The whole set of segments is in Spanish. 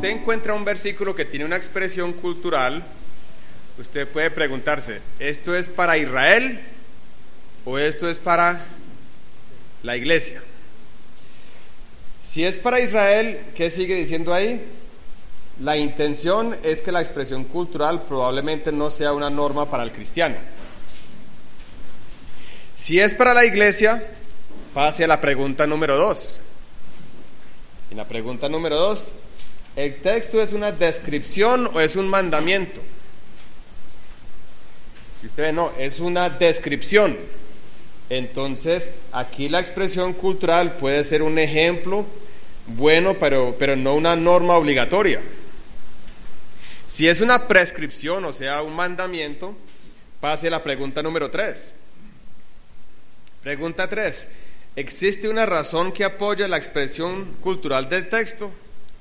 usted encuentra un versículo que tiene una expresión cultural, usted puede preguntarse, ¿esto es para Israel o esto es para la iglesia? Si es para Israel, ¿qué sigue diciendo ahí? La intención es que la expresión cultural probablemente no sea una norma para el cristiano. Si es para la iglesia, pase a la pregunta número 2. En la pregunta número 2, ¿el texto es una descripción o es un mandamiento? Si usted ve, no, es una descripción. Entonces, aquí la expresión cultural puede ser un ejemplo bueno, pero no una norma obligatoria. Si es una prescripción, o sea, un mandamiento, pase a la pregunta número 3. Pregunta 3. ¿Existe una razón que apoya la expresión cultural del texto?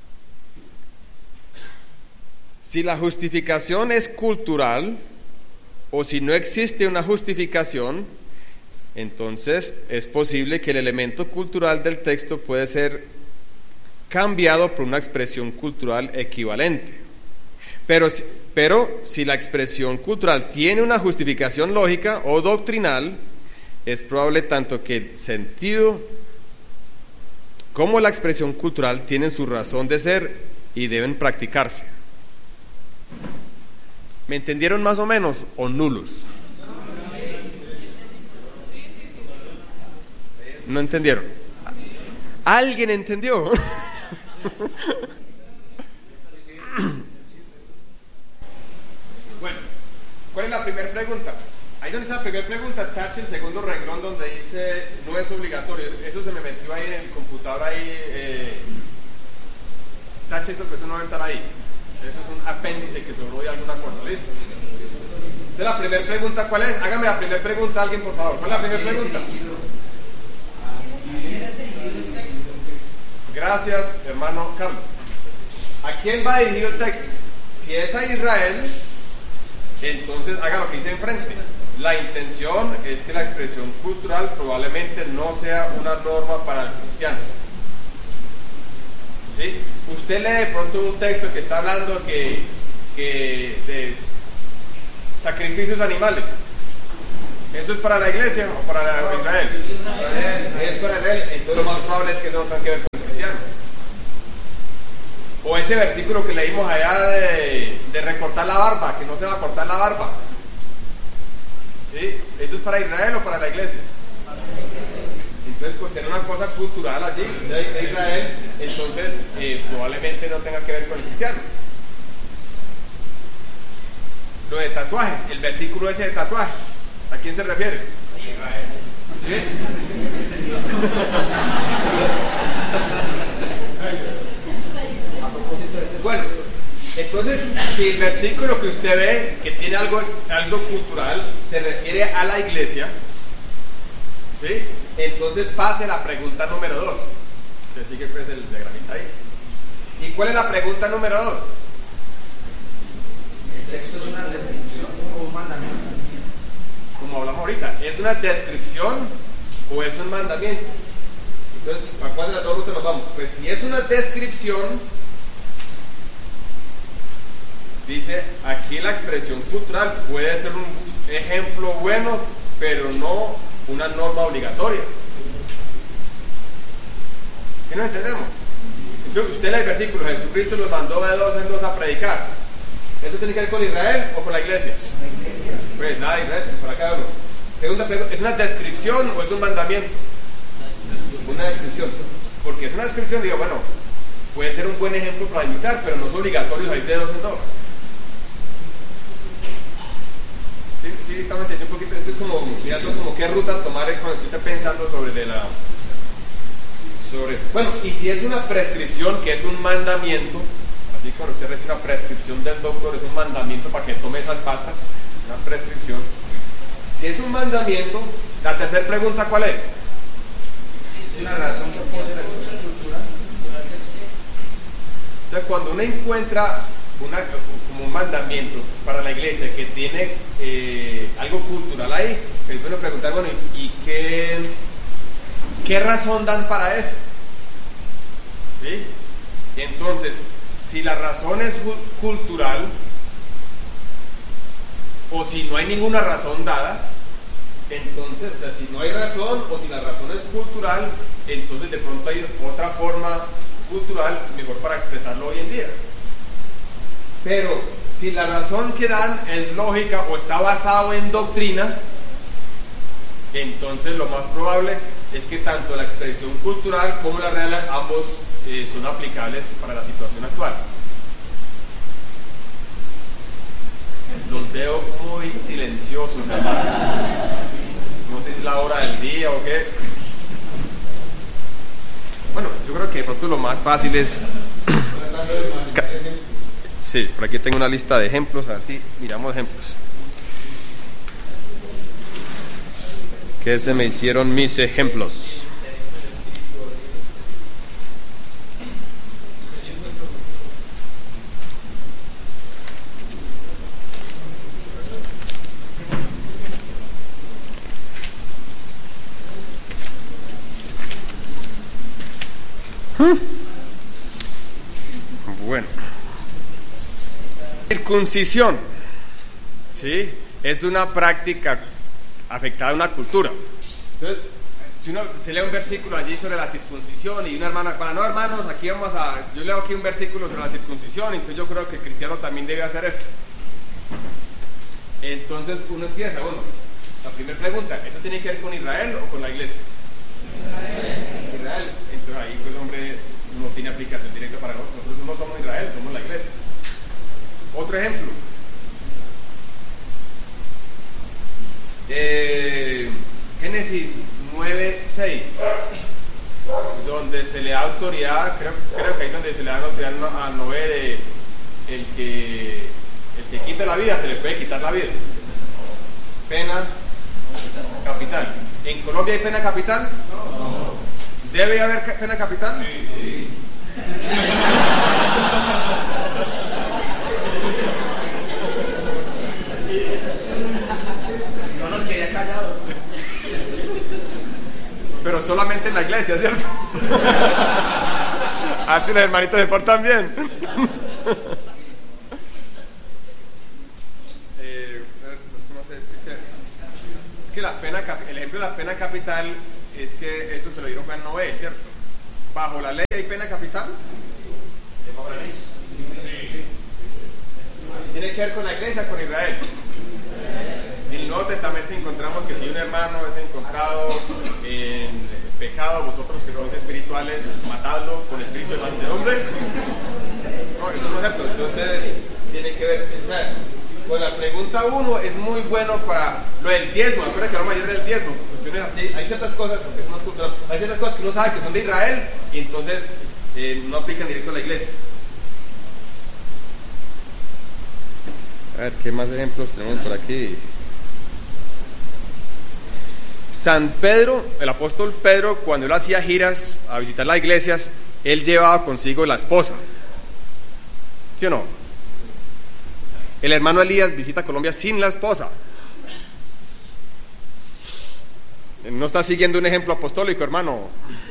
Si la justificación es cultural, o si no existe una justificación, entonces es posible que el elemento cultural del texto puede ser cambiado por una expresión cultural equivalente. Pero si la expresión cultural tiene una justificación lógica o doctrinal, es probable tanto que el sentido como la expresión cultural tienen su razón de ser y deben practicarse. ¿Me entendieron más o menos o nulos? ¿No entendieron? ¿Alguien entendió? Bueno, ¿cuál es la primera pregunta? Ahí donde está la primera pregunta, tache el segundo renglón donde dice no es obligatorio. Eso se me metió ahí en el computador ahí. Tache eso, que eso no debe estar ahí. Eso es un apéndice que sobró de alguna cosa, ¿listo? Entonces la primera pregunta, ¿cuál es? Hágame la primera pregunta alguien, por favor. ¿Cuál es la primera pregunta? Gracias, hermano Carlos. ¿A quién va dirigido el texto? Si es a Israel, entonces haga lo que dice enfrente. La intención es que la expresión cultural probablemente no sea una norma para el cristiano. ¿Sí? Usted lee de pronto un texto que está hablando que de sacrificios animales. ¿Eso es para la iglesia o para Israel? Es para Israel, entonces lo más probable es que eso no tenga que ver con el cristiano. O ese versículo que leímos allá de recortar la barba, que no se va a cortar la barba. ¿Sí? ¿Eso es para Israel o para la iglesia? Entonces, pues era una cosa cultural allí de Israel, entonces probablemente no tenga que ver con el cristiano. Lo de tatuajes, el versículo ese de tatuajes, ¿a quién se refiere? A Israel. ¿Sí? Bueno, entonces, si el versículo que usted ve, que tiene algo cultural, se refiere a la iglesia, ¿sí? Entonces pase la pregunta número 2. Usted sigue pues el diagramita ahí. ¿Y cuál es la pregunta número 2? ¿El texto es una descripción o un mandamiento? Como hablamos ahorita, ¿es una descripción o es un mandamiento? Entonces, ¿a cuál de las dos rutas nos vamos? Pues si es una descripción, dice aquí la expresión cultural puede ser un ejemplo bueno, pero no una norma obligatoria. ¿Sí nos entendemos? Entonces, usted lee el versículo, Jesucristo nos mandó de dos en dos a predicar. ¿Eso tiene que ver con Israel o con la iglesia? Pues nada de Israel, para cada uno. Segunda pregunta, ¿es una descripción o es un mandamiento? Una descripción. Porque es una descripción, digo, bueno, puede ser un buen ejemplo para imitar, pero no es obligatorio salir de dos en dos. Sí, estamos entendiendo un poquito. Esto es como mirando como qué rutas tomar cuando estoy pensando bueno, y si es una prescripción, que es un mandamiento, así cuando usted recibe una prescripción del doctor, es un mandamiento para que tome esas pastas, una prescripción. Si es un mandamiento, la tercera pregunta, ¿cuál es? ¿Es una razón que apoya la expresión cultural? O sea, cuando uno encuentra como un mandamiento para la iglesia que tiene algo cultural ahí, es bueno preguntar, bueno, ¿y qué razón dan para eso? ¿Sí? Entonces, si la razón es cultural, o si no hay ninguna razón dada, entonces, o sea, si no hay razón, o si la razón es cultural, entonces de pronto hay otra forma cultural mejor para expresarlo hoy en día. Pero si la razón que dan es lógica o está basado en doctrina, entonces lo más probable es que tanto la expresión cultural como la real ambos son aplicables para la situación actual. Los veo muy silenciosos, hermano. No sé si es la hora del día o qué. Bueno, yo creo que de pronto lo más fácil es... Sí, por aquí tengo una lista de ejemplos, así miramos ejemplos. ¿Qué se me hicieron mis ejemplos? Bueno, circuncisión, ¿sí? Es una práctica afectada a una cultura. Entonces, si uno se lee un versículo allí sobre la circuncisión y una hermana, para no hermanos, aquí yo leo aquí un versículo sobre la circuncisión, entonces yo creo que el cristiano también debe hacer eso. Entonces uno empieza, bueno, la primera pregunta, ¿eso tiene que ver con Israel o con la iglesia? Israel. Entonces ahí pues hombre no tiene aplicación directa para nosotros. Nosotros no somos Israel, somos la iglesia. Otro ejemplo, Génesis 9:6, donde se le da autoridad, creo que ahí donde se le da autoridad a Noé de el que quita la vida, se le puede quitar la vida. Pena capital. ¿En Colombia hay pena capital? No. ¿Debe haber pena capital? Sí. No nos quería callados. Pero solamente en la iglesia, ¿cierto? A ver si los hermanitos se portan bien. Es que la pena, el ejemplo de la pena capital es que eso se lo dieron a Noé, ¿cierto? ¿Bajo la ley hay pena capital? ¿Bajo la ley? Sí. ¿Tiene que ver con la iglesia o con Israel? En el Nuevo Testamento encontramos que si un hermano es encontrado en pecado, vosotros que sois espirituales, matadlo con espíritu de mano de hombre. No, eso no es cierto. Entonces, tiene que ver, o sea, con la pregunta 1 es muy bueno para lo del diezmo. Recuerda que vamos a ir del diezmo. Cuestiones así, hay ciertas cosas, aunque es más cultural, hay ciertas cosas que uno sabe que son de Israel y entonces no aplican directo a la iglesia. A ver, ¿qué más ejemplos tenemos por aquí? San Pedro, el apóstol Pedro, cuando él hacía giras a visitar las iglesias, él llevaba consigo la esposa. ¿Sí o no? El hermano Elías visita Colombia sin la esposa. No está siguiendo un ejemplo apostólico, hermano.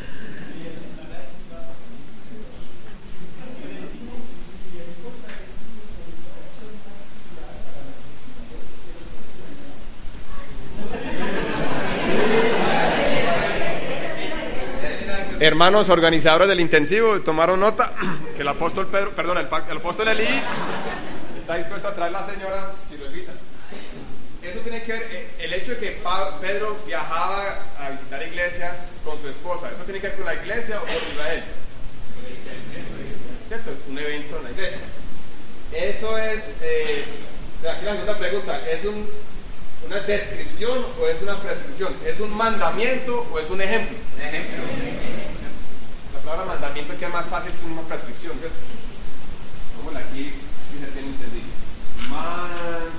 Hermanos organizadores del intensivo, tomaron nota que el apóstol Pedro, perdón, el apóstol Elí está dispuesto a traer a la señora si lo invitan. Eso tiene que ver, el hecho de que Pedro viajaba a visitar iglesias con su esposa, ¿eso tiene que ver con la iglesia o con Israel? ¿Cierto? Un evento en la iglesia. Eso es, o sea, aquí la segunda pregunta, ¿es una descripción o es una prescripción? ¿Es un mandamiento o es un ejemplo? Un ejemplo. La palabra mandamiento queda más fácil que una prescripción, ¿cierto? Como aquí se tiene entendido. Mandamiento.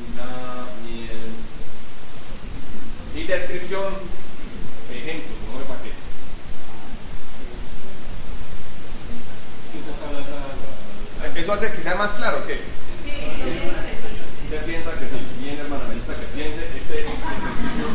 Y descripción, ejemplo, no me paquete. ¿Eso hace que sea más claro o qué? Usted piensa que sí, bien hermana, me gusta que piense este ejemplo.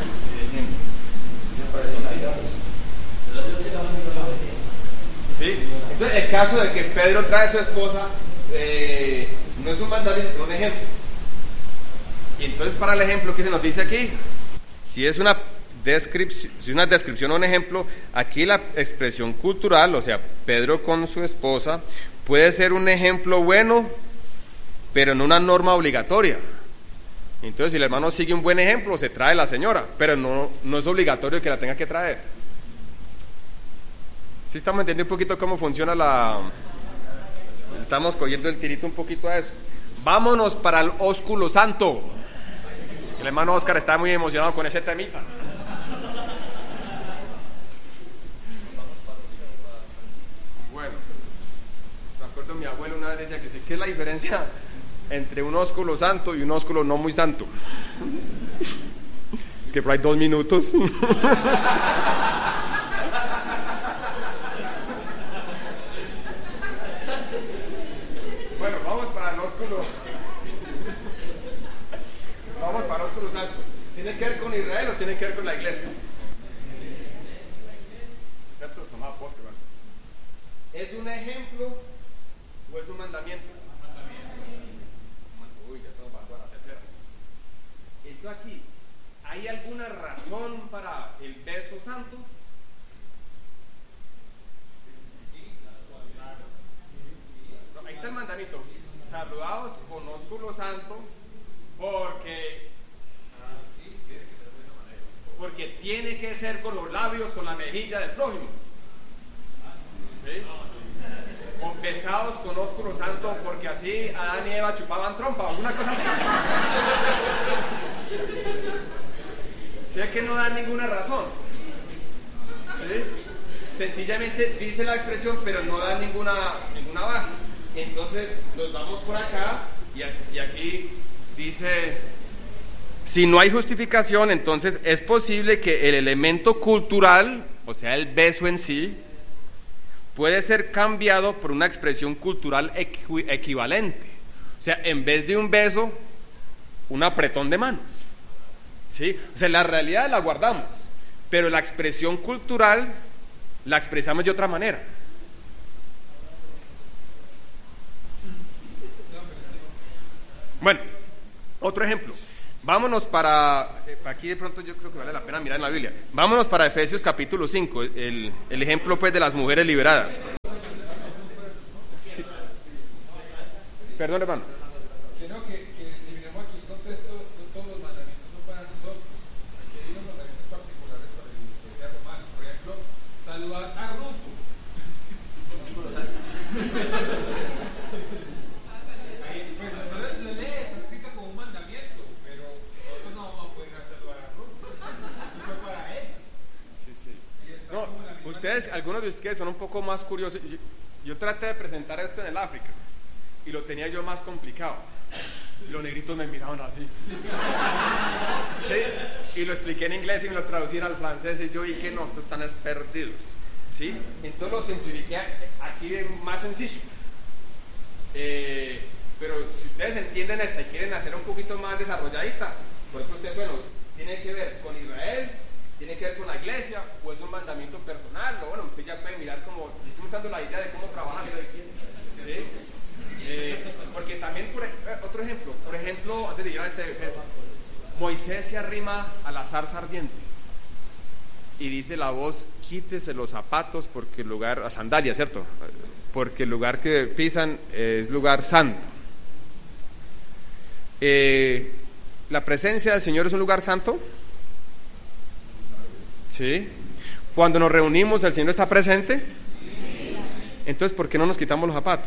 ¿Sí? Entonces, el caso de que Pedro trae a su esposa no es un mandamiento, es un ejemplo. Y entonces, para el ejemplo que se nos dice aquí, si es una descripción o un ejemplo, aquí la expresión cultural, o sea, Pedro con su esposa, puede ser un ejemplo bueno, pero no una norma obligatoria. Entonces, si el hermano sigue un buen ejemplo, se trae la señora, pero no es obligatorio que la tenga que traer. ¿Sí estamos entendiendo un poquito cómo funciona Estamos cogiendo el tirito un poquito a eso. Vámonos para el ósculo santo. El hermano Oscar está muy emocionado con ese temita. Bueno, me acuerdo mi abuelo una vez decía que ¿qué es la diferencia entre un ósculo santo y un ósculo no muy santo? Es que por ahí 2 minutos. Bueno, vamos para el ósculo. Vamos para el ósculo santo. ¿Tiene que ver con Israel o tiene que ver con la iglesia? ¿Cierto? Son apóstoles. ¿Es un ejemplo o es un mandamiento? Uy, ya estamos bajando a la tercera. Entonces aquí, ¿hay alguna razón para el beso santo? No, ahí está el mandamiento. Saludados con ósculo santo porque tiene que ser con los labios, con la mejilla del prójimo. ¿Sí? O besados con ósculo santo porque así Adán y Eva chupaban trompa, alguna cosa así. Sé que no dan ninguna razón. ¿Sí? Sencillamente dice la expresión, pero no dan ninguna base. Entonces nos vamos por acá y aquí dice: si no hay justificación, entonces es posible que el elemento cultural, o sea, el beso en sí, puede ser cambiado por una expresión cultural equivalente. O sea, en vez de un beso, un apretón de manos. ¿Sí? O sea, la realidad la guardamos, pero la expresión cultural la expresamos de otra manera. Bueno, otro ejemplo. Vámonos aquí de pronto yo creo que vale la pena mirar en la Biblia. Vámonos para Efesios capítulo 5, el ejemplo pues de las mujeres liberadas. Sí. Perdón, hermano. Creo que si miramos aquí el contexto, todos los mandamientos son para nosotros. Aquí hay unos mandamientos particulares para la iglesia romana. Por ejemplo, saludar a Rufo. Ustedes, algunos de ustedes son un poco más curiosos. Yo traté de presentar esto en el África y lo tenía yo más complicado. Los negritos me miraban así. ¿Sí? Y lo expliqué en inglés y me lo traducí al francés y yo vi que no, estos están perdidos. ¿Sí? Entonces lo simplifiqué aquí más sencillo. Pero si ustedes entienden esta y quieren hacer un poquito más desarrolladita, por ejemplo, ustedes, bueno, tiene que ver con Israel, tiene que ver con la iglesia, o es un mandamiento personal, o bueno, usted ya puede mirar como, estoy mostrando la idea de cómo trabajar. ¿Sí? Porque también, otro ejemplo, por ejemplo, antes de llegar a este Efeso, Moisés se arrima a la zarza ardiente y dice la voz: quítese los zapatos porque el lugar, a sandalias, ¿cierto? Porque el lugar que pisan es lugar santo. ¿La presencia del Señor es un lugar santo? ¿Sí? Cuando nos reunimos, ¿el Señor está presente? Entonces, ¿por qué no nos quitamos los zapatos?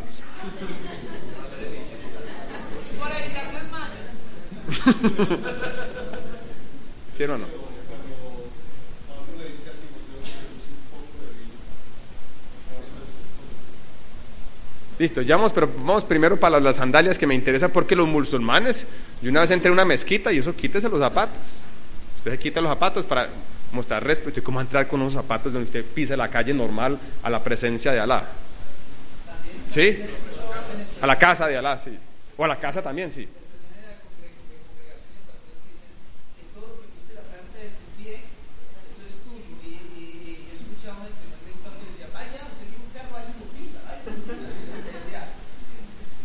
Por evitar las manos. ¿Sí o no? Listo, ya vamos, pero vamos primero para las sandalias, que me interesa, porque los musulmanes, yo una vez entré a una mezquita y eso, quítese los zapatos. Usted se quita los zapatos para mostrar respeto. ¿Y cómo entrar con unos zapatos donde usted pisa la calle normal a la presencia de Alá? ¿Sí? A la casa de Alá, sí. O a la casa también, sí.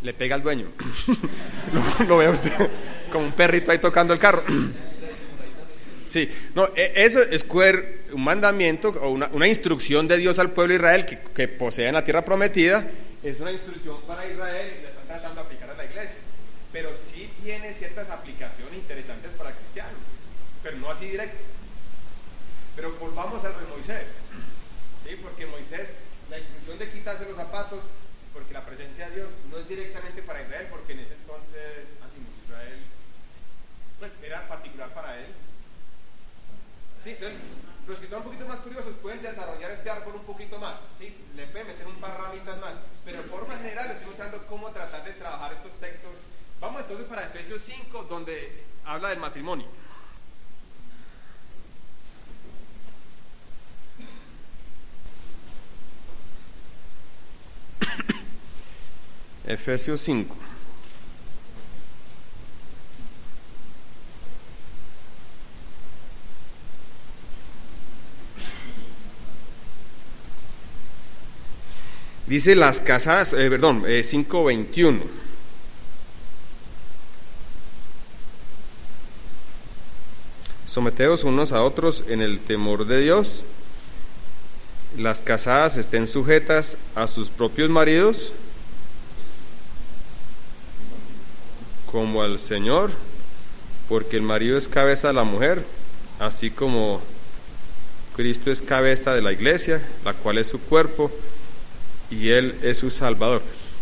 le pega al dueño. Lo ve usted como un perrito ahí tocando el carro. Sí, no, eso es un mandamiento o una instrucción de Dios al pueblo de Israel que posee en la tierra prometida. Es una instrucción para Israel y la están tratando de aplicar a la iglesia. Pero sí tiene ciertas aplicaciones interesantes para cristianos, pero no así directo. Pero volvamos al de Moisés, ¿sí? Porque Moisés, la instrucción de quitarse los zapatos, porque la presencia de Dios no es directamente para Israel, porque en ese entonces, así Israel, pues era particular para él. Sí, entonces, los que están un poquito más curiosos pueden desarrollar este árbol un poquito más, ¿sí? Le pueden meter un par ramitas más, pero de forma general estoy mostrando cómo tratar de trabajar estos textos. Vamos entonces para Efesios 5, donde habla del matrimonio. Efesios 5. Dice las casadas, 5:21. Someteos unos a otros en el temor de Dios. Las casadas estén sujetas a sus propios maridos, como al Señor, porque el marido es cabeza de la mujer, así como Cristo es cabeza de la iglesia, la cual es su cuerpo, y Él es su Salvador.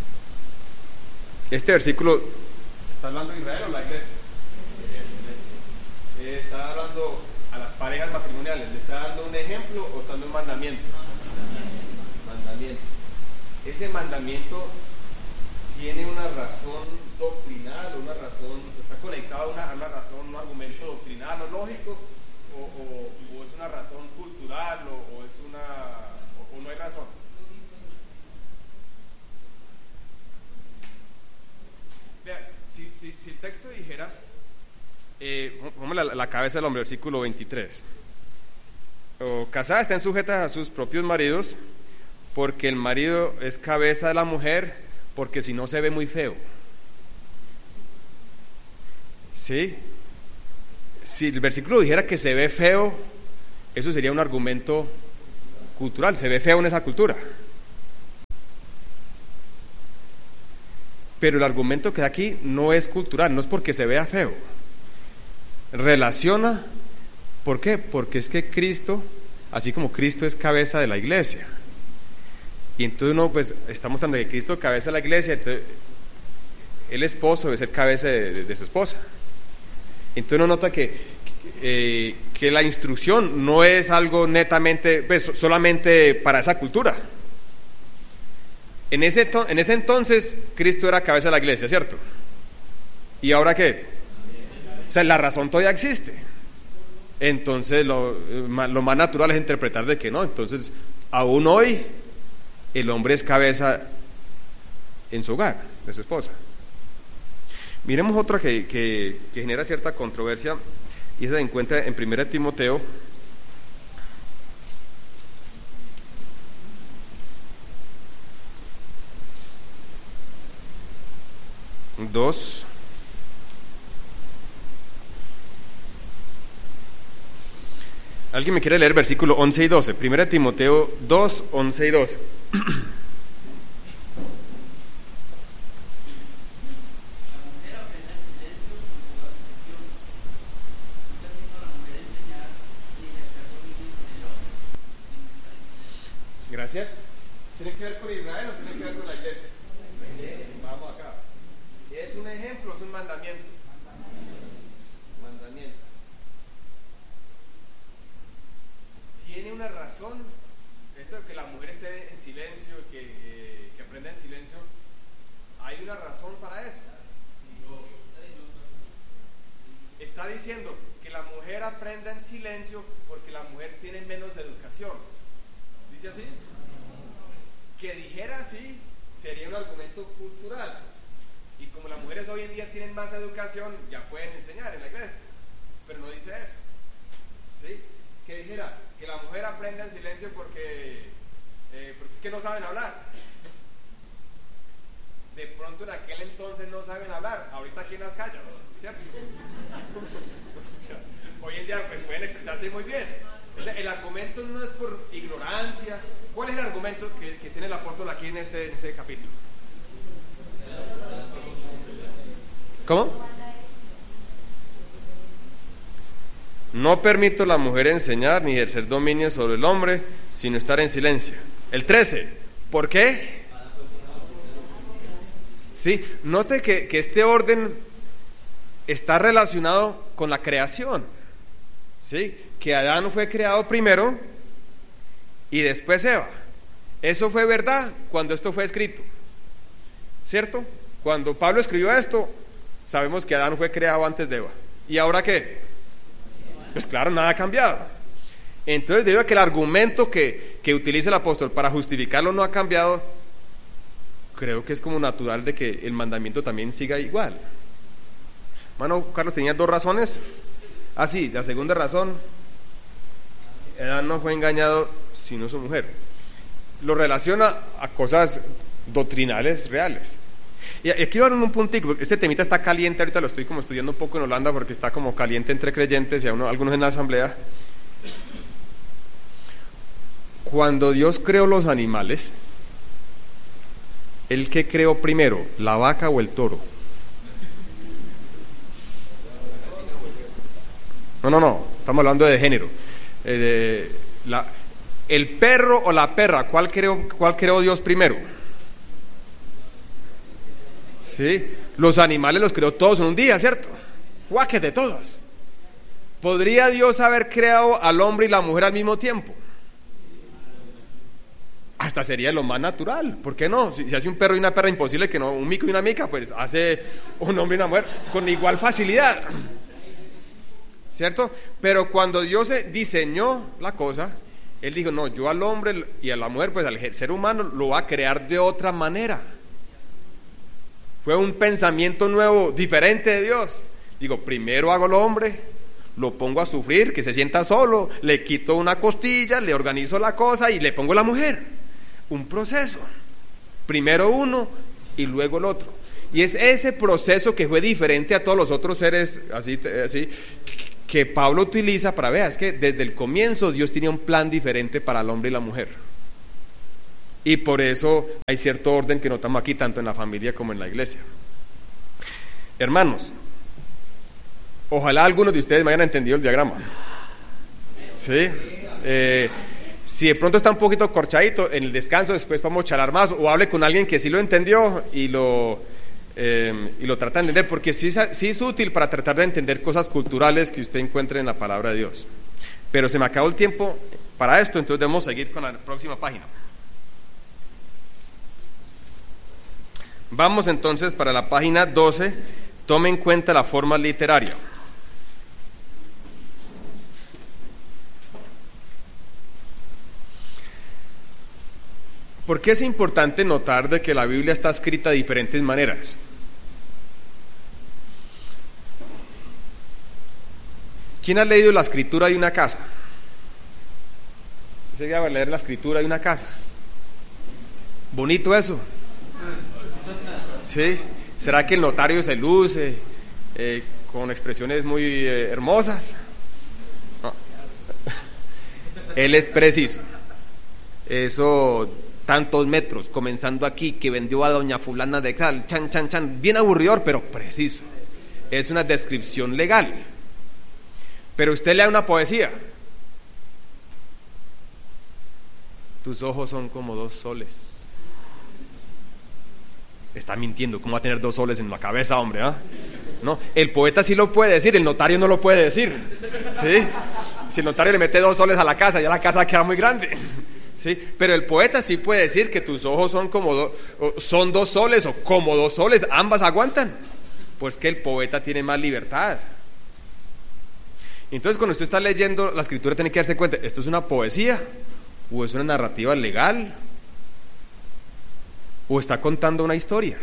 Este versículo ¿está hablando de Israel o la iglesia? Está hablando a las parejas matrimoniales. ¿Le está dando un ejemplo o está dando un mandamiento? Mandamiento. Ese mandamiento tiene una razón doctrinal, una razón, está conectado a una razón, un argumento doctrinal o lógico, o es una razón cultural, o es o no hay razón. Vea, si el texto dijera, vamos a la cabeza del hombre, versículo 23. Casadas estén sujetas a sus propios maridos, porque el marido es cabeza de la mujer, porque si no se ve muy feo. ¿Sí? Si el versículo dijera que se ve feo, eso sería un argumento cultural, se ve feo en esa cultura. Pero el argumento que da aquí no es cultural, no es porque se vea feo. Relaciona, ¿por qué? Porque es que Cristo, así como Cristo es cabeza de la iglesia, y entonces uno pues está mostrando que Cristo es cabeza de la iglesia, entonces el esposo debe ser cabeza de su esposa. Entonces uno nota que la instrucción no es algo netamente, pues solamente para esa cultura. En ese entonces Cristo era cabeza de la iglesia, ¿cierto? ¿Y ahora qué? O sea, la razón todavía existe. Entonces lo más natural es interpretar de que no. Entonces, aún hoy el hombre es cabeza en su hogar, de su esposa. Miremos otra que genera cierta controversia, y esa se encuentra en 1 Timoteo 2. ¿Alguien me quiere leer versículo 11 y 12? 1 Timoteo 2, 11 y 12. Gracias. ¿Tiene que ver con Israel o tiene que ver con la iglesia? Vamos acá. Es un ejemplo, es un mandamiento. Mandamiento. Tiene una razón. Eso de que la mujer esté en silencio, que aprenda en silencio, hay una razón para eso. Está diciendo que la mujer aprenda en silencio porque la mujer tiene menos educación. ¿Dice así? Que dijera así sería un argumento cultural, y como las mujeres hoy en día tienen más educación, ya pueden enseñar en la iglesia, pero no dice eso, ¿sí? Que dijera que la mujer aprenda en silencio porque es que no saben hablar. De pronto en aquel entonces no saben hablar, ahorita quién las calla, ¿cierto? Hoy en día pues pueden expresarse muy bien. O sea, el argumento no es por ignorancia. ¿Cuál es el argumento que tiene el apóstol aquí en este capítulo? ¿Cómo? No permito a la mujer enseñar ni ejercer dominio sobre el hombre, sino estar en silencio. El 13. ¿Por qué? Sí, note que este orden está relacionado con la creación. Sí, que Adán fue creado primero y después Eva. Eso fue verdad cuando esto fue escrito, ¿cierto? Cuando Pablo escribió esto, sabemos que Adán fue creado antes de Eva. ¿Y ahora qué? Pues claro, nada ha cambiado. Entonces, debido a que el argumento que utiliza el apóstol para justificarlo no ha cambiado, creo que es como natural de que el mandamiento también siga igual. Hermano Carlos, tenía 2 razones. Ah, sí, la segunda razón, Adán no fue engañado sino su mujer. Lo relaciona a cosas doctrinales reales. Y aquí quiero dar un puntico, porque este temita está caliente, ahorita lo estoy como estudiando un poco en Holanda, porque está como caliente entre creyentes y algunos en la asamblea. Cuando Dios creó los animales, ¿el qué creó primero, la vaca o el toro? No, estamos hablando de género. El perro o la perra, ¿cuál creó Dios primero? Sí, los animales los creó todos en un día, ¿cierto? Guaques de todos. ¿Podría Dios haber creado al hombre y la mujer al mismo tiempo? Hasta sería lo más natural, ¿por qué no? Si hace un perro y una perra, imposible que no, un mico y una mica, pues hace un hombre y una mujer con igual facilidad, ¿cierto? Pero cuando Dios diseñó la cosa, Él dijo, no, yo al hombre y a la mujer, pues al ser humano lo va a crear de otra manera. Fue un pensamiento nuevo, diferente de Dios. Digo, primero hago al hombre, lo pongo a sufrir, que se sienta solo, le quito una costilla, le organizo la cosa y le pongo la mujer. Un proceso. Primero uno y luego el otro. Y es ese proceso que fue diferente a todos los otros seres así que Pablo utiliza para ver, es que desde el comienzo Dios tenía un plan diferente para el hombre y la mujer. Y por eso hay cierto orden que notamos aquí, tanto en la familia como en la iglesia. Hermanos, ojalá algunos de ustedes me hayan entendido el diagrama. ¿Sí? Si de pronto está un poquito corchadito, en el descanso después vamos a charlar más, o hable con alguien que sí lo entendió y lo trata de entender, porque sí es útil para tratar de entender cosas culturales que usted encuentre en la palabra de Dios. Pero se me acabó el tiempo para esto, entonces debemos seguir con la próxima página. Vamos entonces para la página 12. Tome en cuenta la forma literaria. ¿Por qué es importante notar de que la Biblia está escrita de diferentes maneras? ¿Quién ha leído la escritura de una casa? ¿Se llega a leer la escritura de una casa? Bonito eso. ¿Sí? ¿Será que el notario se luce con expresiones muy hermosas? No. Él es preciso. Eso, tantos metros, comenzando aquí, que vendió a doña fulana de tal, chan, chan, chan, bien aburridor, pero preciso. Es una descripción legal. Pero usted lea una poesía. Tus ojos son como 2 soles. Está mintiendo, ¿cómo va a tener 2 soles en la cabeza, hombre? No, el poeta sí lo puede decir, el notario no lo puede decir. ¿Sí? Si el notario le mete 2 soles a la casa, ya la casa queda muy grande. ¿Sí? Pero el poeta sí puede decir que tus ojos son como son 2 soles o como 2 soles, ambas aguantan. Pues que el poeta tiene más libertad. Entonces, cuando usted está leyendo la escritura, tiene que darse cuenta, ¿esto es una poesía o es una narrativa legal? ¿O está contando una historia?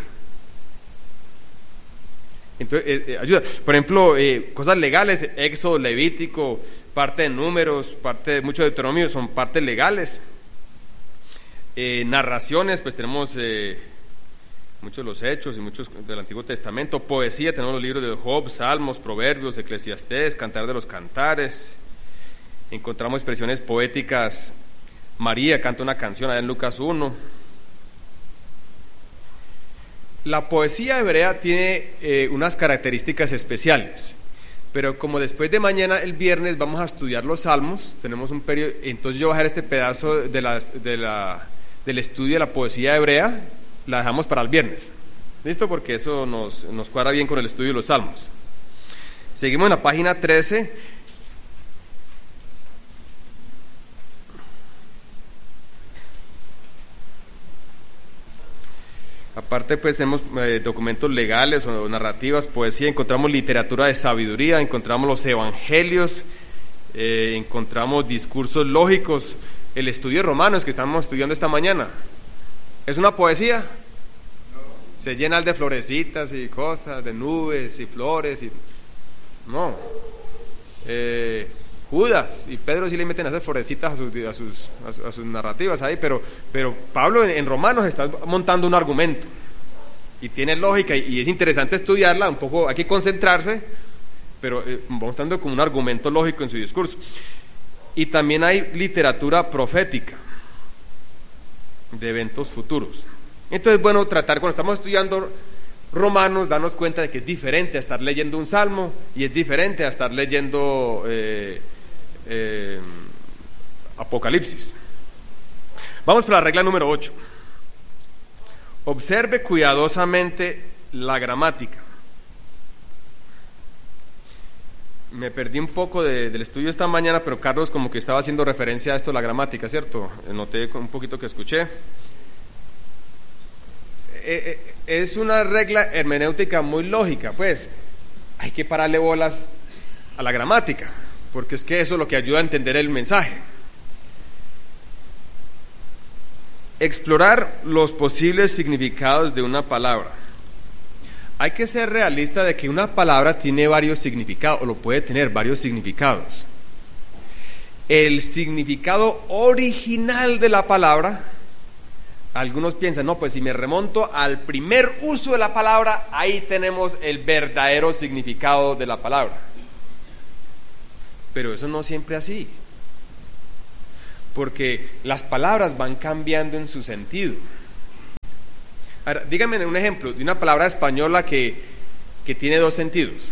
Entonces, ayuda. Por ejemplo, cosas legales, Éxodo, Levítico, parte de Números, parte de mucho de Deuteronomio, son partes legales. Narraciones, pues tenemos muchos de los Hechos y muchos del Antiguo Testamento. Poesía, tenemos los libros de Job, Salmos, Proverbios, Eclesiastés, Cantar de los Cantares. Encontramos expresiones poéticas. María canta una canción allá en Lucas 1. La poesía hebrea tiene unas características especiales, pero como después de mañana, el viernes, vamos a estudiar los Salmos, tenemos un periodo, entonces yo voy a dejar este pedazo del estudio de la poesía hebrea, la dejamos para el viernes, ¿listo? Porque eso nos cuadra bien con el estudio de los Salmos. Seguimos en la página 13. Aparte, pues tenemos documentos legales o narrativas, poesía, encontramos literatura de sabiduría, encontramos los evangelios, encontramos discursos lógicos, el estudio de Romanos que estamos estudiando esta mañana. ¿Es una poesía? No. Se llena de florecitas y cosas, de nubes y flores y... No. Judas y Pedro sí le meten esas florecitas a sus narrativas ahí, pero Pablo en Romanos está montando un argumento y tiene lógica y es interesante estudiarla, un poco hay que concentrarse, pero mostrando como un argumento lógico en su discurso. Y también hay literatura profética de eventos futuros. Entonces, bueno, tratar cuando estamos estudiando Romanos, darnos cuenta de que es diferente a estar leyendo un salmo y es diferente a estar leyendo Apocalipsis. Vamos por la regla número 8. Observe cuidadosamente la gramática. Me perdí un poco del estudio esta mañana, pero Carlos como que estaba haciendo referencia a esto de la gramática, ¿cierto? Noté un poquito que escuché. Es una regla hermenéutica muy lógica, pues hay que pararle bolas a la gramática, porque es que eso es lo que ayuda a entender el mensaje. Explorar los posibles significados de una palabra. Hay que ser realista de que una palabra tiene varios significados, o lo puede tener varios significados. El significado original de la palabra, algunos piensan, no, pues si me remonto al primer uso de la palabra, ahí tenemos el verdadero significado de la palabra. Pero eso no siempre es así, porque las palabras van cambiando en su sentido. Ahora, díganme un ejemplo de una palabra española que tiene dos sentidos.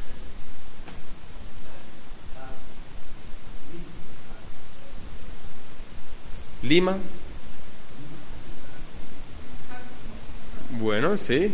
Lima. Bueno, sí.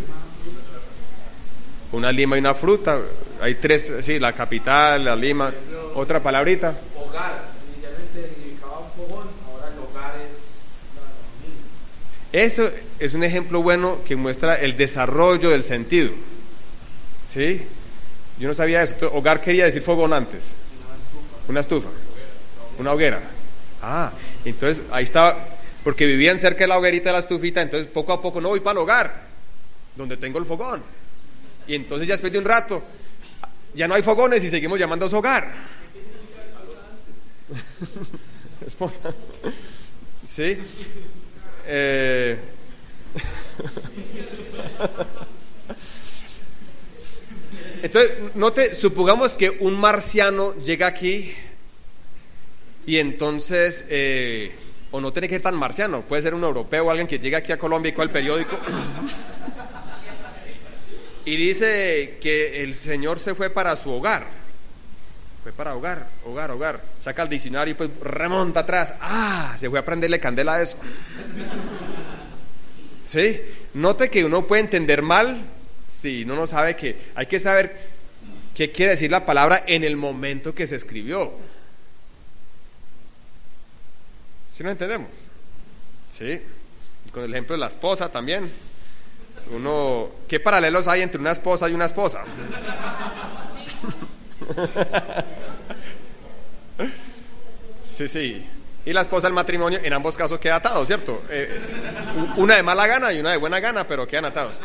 Una lima y una fruta. Hay tres, sí, la capital, la lima. Otra palabrita. Hogar. Inicialmente significaba un fogón, ahora el hogar es la misma. Eso es un ejemplo bueno que muestra el desarrollo del sentido. ¿Sí? Yo no sabía eso. Hogar quería decir fogón antes. Una estufa. Una hoguera. Ah, entonces ahí estaba, porque vivían cerca de la hoguerita de la estufita, entonces poco a poco no voy para el hogar, donde tengo el fogón. Y entonces ya después de un rato, ya no hay fogones y seguimos llamando a su hogar. Esposa. ¿Sí? Entonces, supongamos que un marciano llega aquí y entonces, o no tiene que ser tan marciano, puede ser un europeo o alguien que llega aquí a Colombia y coge el periódico y dice que el Señor se fue para su hogar. Fue para hogar. Saca el diccionario y pues remonta atrás. Se fue a prenderle candela a eso. ¿Sí? Note que uno puede entender mal si uno no sabe que hay que saber qué quiere decir la palabra en el momento que se escribió. ¿Sí lo entendemos? Sí. Y con el ejemplo de la esposa también. ¿Qué paralelos hay entre una esposa y una esposa? Sí. Y la esposa, el matrimonio, en ambos casos queda atado, ¿cierto? Una de mala gana y una de buena gana, pero quedan atados.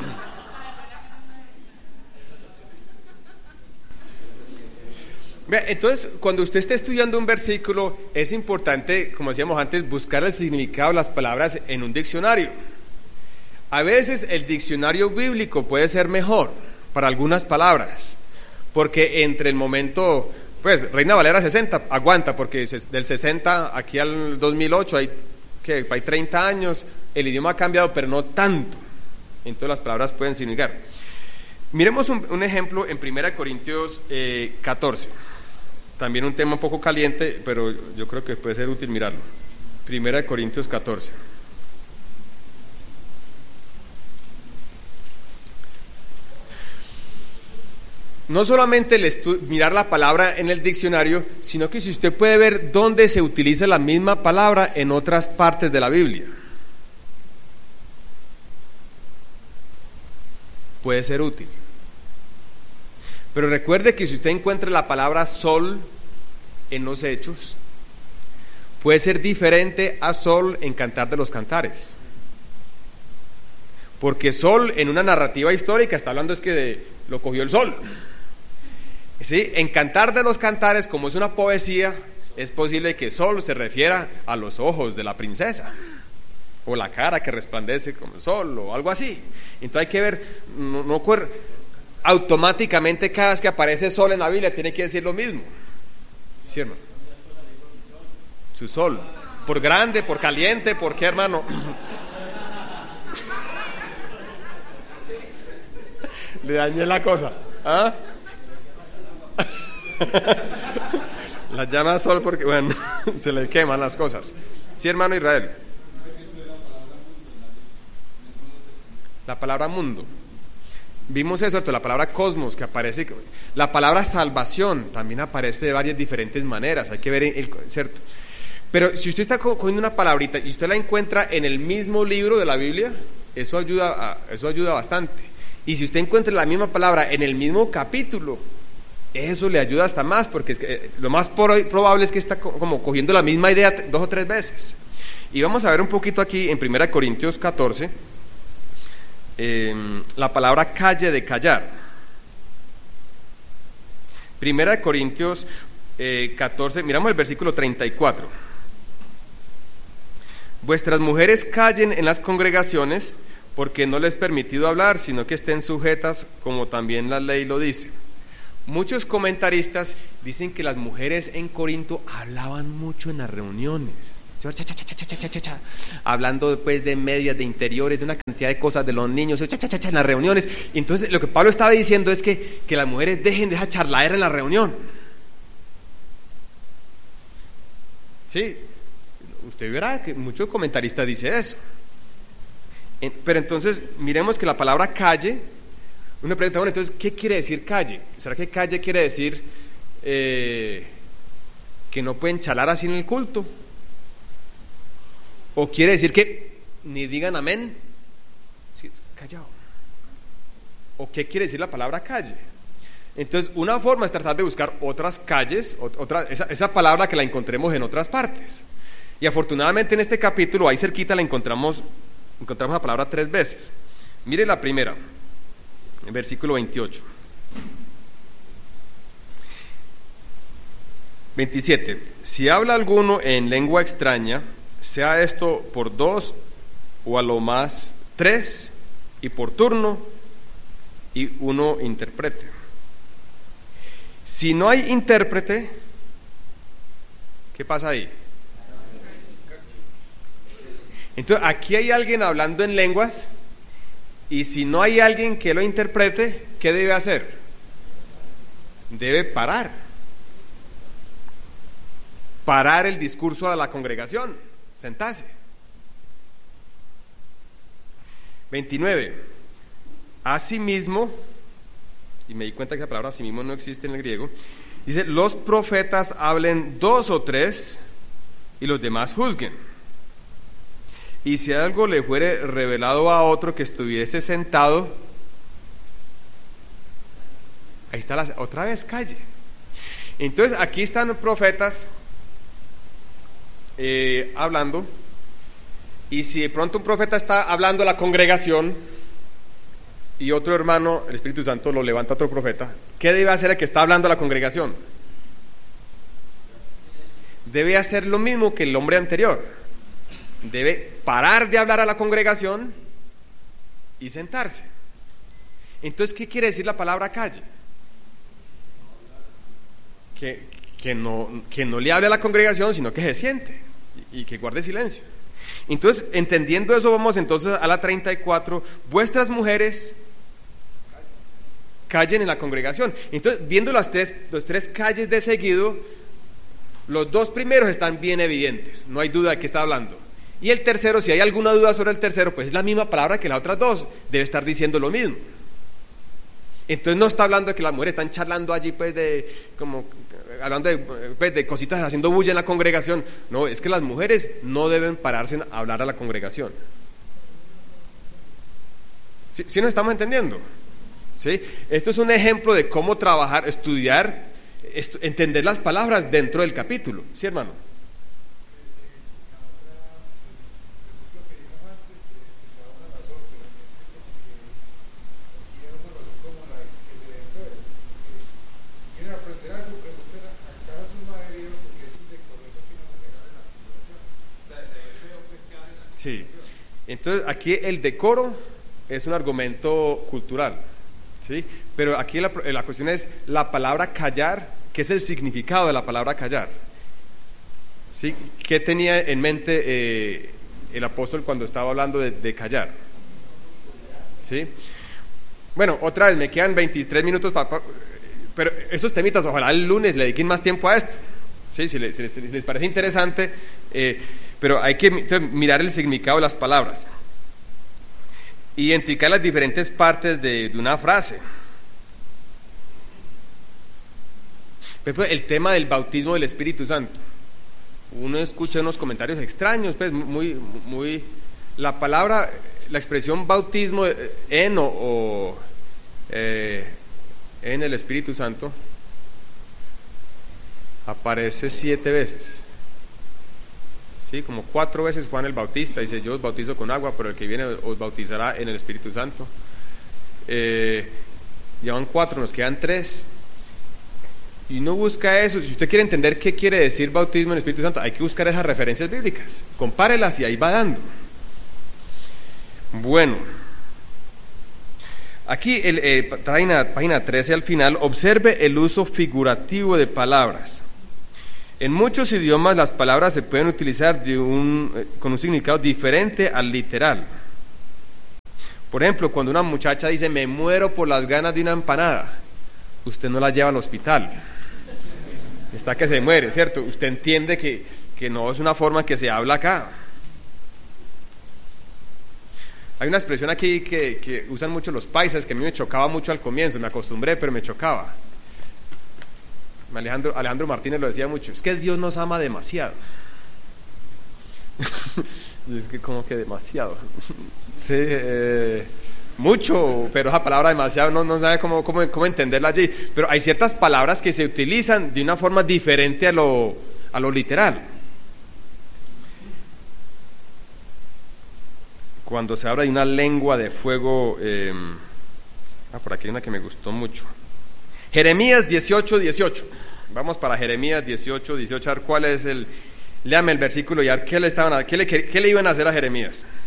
Entonces, cuando usted esté estudiando un versículo, es importante, como decíamos antes, buscar el significado de las palabras en un diccionario. A veces el diccionario bíblico puede ser mejor para algunas palabras, porque entre el momento, pues Reina Valera 60 aguanta, porque del 60 aquí al 2008 hay 30 años, el idioma ha cambiado, pero no tanto, entonces las palabras pueden significar. Miremos un ejemplo en 1 Corintios 14, también un tema un poco caliente, pero yo creo que puede ser útil mirarlo. 1 Corintios 14. No solamente mirar la palabra en el diccionario, sino que si usted puede ver dónde se utiliza la misma palabra en otras partes de la Biblia, puede ser útil. Pero recuerde que si usted encuentra la palabra sol en los Hechos, puede ser diferente a sol en Cantar de los Cantares. Porque sol en una narrativa histórica está hablando es que lo cogió el sol. Sí, en Cantar de los Cantares, como es una poesía, es posible que sol se refiera a los ojos de la princesa, o la cara que resplandece como el sol, o algo así. Entonces hay que ver, no automáticamente cada vez que aparece sol en la Biblia tiene que decir lo mismo. ¿Sí, hermano? Su sol, por grande, por caliente, ¿por qué, hermano? Le dañé la cosa, ¿ah? La llama sol porque, bueno, se le queman las cosas. Sí, hermano Israel. La palabra mundo. Vimos eso, la palabra cosmos que aparece. La palabra salvación también aparece de varias diferentes maneras. Hay que ver ¿cierto? Pero si usted está cogiendo una palabrita y usted la encuentra en el mismo libro de la Biblia, eso ayuda bastante. Y si usted encuentra la misma palabra en el mismo capítulo, eso le ayuda hasta más, porque es que, lo más probable es que está como cogiendo la misma idea 2 o 3 veces. Y vamos a ver un poquito aquí en 1 Corintios 14, la palabra calle, de callar. 1 Corintios 14, miramos el versículo 34. Vuestras mujeres callen en las congregaciones, porque no les es permitido hablar, sino que estén sujetas, como también la ley lo dice. Muchos comentaristas dicen que las mujeres en Corinto hablaban mucho en las reuniones, hablando después de medias, de interiores, de una cantidad de cosas, de los niños, en las reuniones. Y entonces lo que Pablo estaba diciendo es que las mujeres dejen de esa charladera en la reunión. Sí, usted verá que muchos comentaristas dicen eso. Pero entonces miremos que la palabra calle, uno pregunta, bueno, entonces, ¿qué quiere decir calle? ¿Será que calle quiere decir que no pueden charlar así en el culto? ¿O quiere decir que ni digan amén? Sí, callado. ¿O qué quiere decir la palabra calle? Entonces, una forma es tratar de buscar otras calles, esa palabra que la encontremos en otras partes. Y afortunadamente en este capítulo, ahí cerquita, la encontramos la palabra 3 veces. Mire la primera, en versículo 28. 27. Si habla alguno en lengua extraña, sea esto por 2 o a lo más 3, y por turno, y uno interprete. Si no hay intérprete, ¿qué pasa ahí? Entonces aquí hay alguien hablando en lenguas, y si no hay alguien que lo interprete, ¿qué debe hacer? Debe parar el discurso de la congregación, sentarse. 29. Asimismo, y me di cuenta que la palabra asimismo no existe en el griego, dice: los profetas hablen 2 o 3 y los demás juzguen. Y si algo le fuere revelado a otro que estuviese sentado, ahí está otra vez calle. Entonces aquí están los profetas hablando, y si de pronto un profeta está hablando a la congregación y otro hermano, el Espíritu Santo lo levanta a otro profeta, ¿qué debe hacer el que está hablando a la congregación? Debe hacer lo mismo que el hombre anterior. Debe parar de hablar a la congregación y sentarse. Entonces, ¿qué quiere decir la palabra calle? Que no le hable a la congregación, sino que se siente y que guarde silencio. Entonces, entendiendo eso, vamos entonces a la 34. Vuestras mujeres callen en la congregación. Entonces, viendo los tres calles de seguido, los dos primeros están bien evidentes, no hay duda de qué está hablando. Y el tercero, si hay alguna duda sobre el tercero, pues es la misma palabra que las otras dos, debe estar diciendo lo mismo. Entonces no está hablando de que las mujeres están charlando allí, pues hablando de cositas, haciendo bulla en la congregación. No, es que las mujeres no deben pararse a hablar a la congregación. ¿Sí nos estamos entendiendo? ¿Sí? Esto es un ejemplo de cómo trabajar, estudiar, entender las palabras dentro del capítulo. ¿Sí, hermano? Sí. Entonces aquí el decoro es un argumento cultural, ¿sí? Pero aquí la cuestión es la palabra callar. ¿Qué es el significado de la palabra callar? ¿Sí? ¿Qué tenía en mente el apóstol cuando estaba hablando de callar? ¿Sí? Bueno, otra vez, me quedan 23 minutos pero esos temitas, ojalá el lunes le dediquen más tiempo a esto. ¿Sí? Si les parece interesante, pero hay que mirar el significado de las palabras, identificar las diferentes partes de una frase. Por ejemplo, el tema del bautismo del Espíritu Santo. Uno escucha unos comentarios extraños, pues muy la palabra, la expresión bautismo en en el Espíritu Santo aparece 7 veces. Sí, como 4 veces Juan el Bautista dice: yo os bautizo con agua, pero el que viene os bautizará en el Espíritu Santo. Llevan 4, nos quedan 3. Y uno busca eso. Si usted quiere entender qué quiere decir bautismo en el Espíritu Santo, hay que buscar esas referencias bíblicas, compárelas y ahí va dando. Bueno, aquí página 13 al final, observe el uso figurativo de palabras. En muchos idiomas las palabras se pueden utilizar con un significado diferente al literal. Por ejemplo, cuando una muchacha dice: me muero por las ganas de una empanada, usted no la lleva al hospital, está que se muere, ¿cierto? Usted entiende que no es una forma que se habla acá. Hay una expresión aquí que usan mucho los paisas, que a mí me chocaba mucho al comienzo, me acostumbré, pero me chocaba. Alejandro Martínez lo decía mucho: es que Dios nos ama demasiado. Es que como que demasiado. Sí, mucho, pero esa palabra demasiado no sabe cómo entenderla allí. Pero hay ciertas palabras que se utilizan de una forma diferente a lo literal. Cuando se habla de una lengua de fuego, por aquí hay una que me gustó mucho. Jeremías 18:18. Vamos para Jeremías 18:18, a ver cuál es léame el versículo y a ver qué le iban a hacer a Jeremías.